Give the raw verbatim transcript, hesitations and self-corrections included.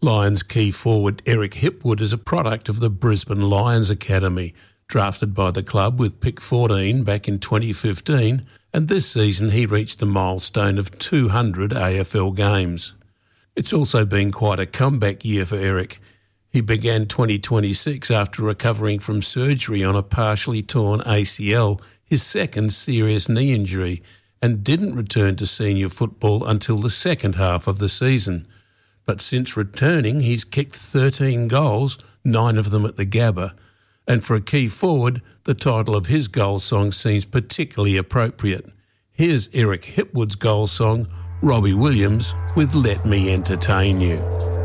Lions key forward Eric Hipwood is a product of the Brisbane Lions Academy, drafted by the club with pick fourteen back in twenty fifteen, and this season he reached the milestone of two hundred A F L games. It's also been quite a comeback year for Eric. He began twenty twenty-six after recovering from surgery on a partially torn A C L, his second serious knee injury, and didn't return to senior football until the second half of the season. But since returning, he's kicked thirteen goals, nine of them at the Gabba. And for a key forward, the title of his goal song seems particularly appropriate. Here's Eric Hipwood's goal song, Robbie Williams with Let Me Entertain You.